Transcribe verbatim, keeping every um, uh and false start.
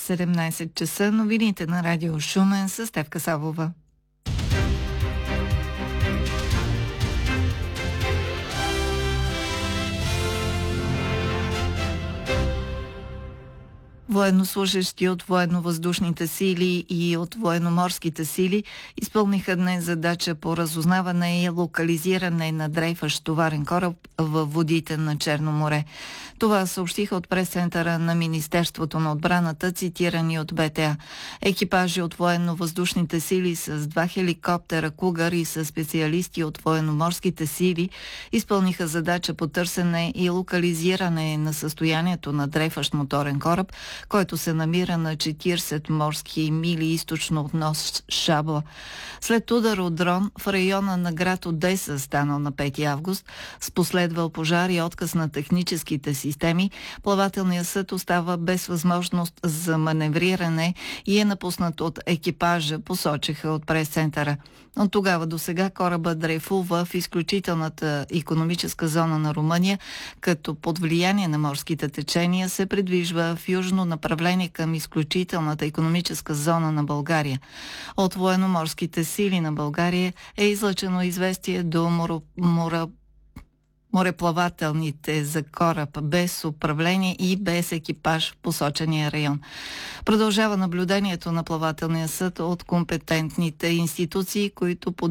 седемнайсет часа, новините на радио Шумен с Стефка Савова. Военнослужащи от военно-въздушните сили и от военноморските сили изпълниха днес задача по разузнаване и локализиране на дрейфащ товарен кораб във водите на Черно море. Това съобщиха от прес-центъра на Министерството на отбраната, цитирани от Б Т А. Екипажи от военно-въздушните сили с два хеликоптера Кугър и с специалисти от военноморските сили изпълниха задача по търсене и локализиране на състоянието на дрейфащ моторен кораб, който се намира на четирийсет морски мили източно от нос Шабла. След удар от дрон в района на град Одеса, станал на пети август, с последвал пожар и отказ на техническите системи, плавателният съд остава без възможност за маневриране и е напуснат от екипажа, посочиха от прес-центъра. От тогава до сега корабът дрейфува в изключителната икономическа зона на Румъния, като под влияние на морските течения се придвижва в южно направление към изключителната икономическа зона на България. От военноморските сили на България е излъчено известие до моро, моро, мореплавателните за кораб без управление и без екипаж в посочения район. Продължава наблюдението на плавателния съд от компетентните институции, които под